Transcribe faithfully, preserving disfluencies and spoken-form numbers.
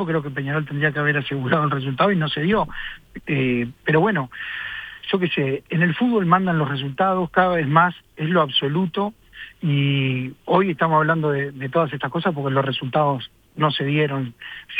tiempo creo que Peñarol tendría que haber asegurado el resultado y no se dio. Eh, pero bueno, yo qué sé, en el fútbol mandan los resultados, cada vez más es lo absoluto, y hoy estamos hablando de, de todas estas cosas porque los resultados no se dieron.